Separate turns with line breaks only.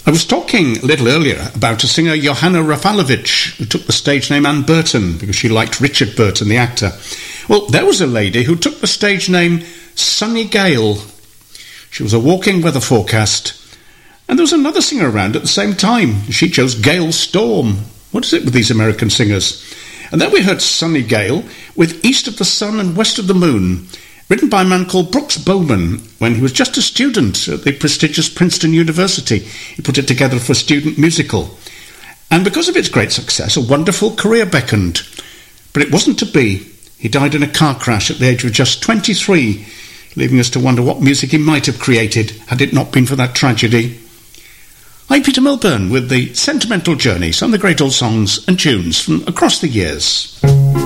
I was talking a little earlier about a singer, Johanna Rafalovic, who took the stage name Anne Burton because she liked Richard Burton, the actor. Well, there was a lady who took the stage name Sunny Gale. She was a walking weather forecast. And there was another singer around at the same time. She chose Gale Storm. What is it with these American singers? And then we heard Sunny Gale with East of the Sun and West of the Moon, written by a man called Brooks Bowman when he was just a student at the prestigious Princeton University. He put it together for a student musical. And because of its great success, a wonderful career beckoned. But it wasn't to be. He died in a car crash at the age of just 23, leaving us to wonder what music he might have created had it not been for that tragedy. I'm Peter Milburn with the Sentimental Journey, some of the great old songs and tunes from across the years.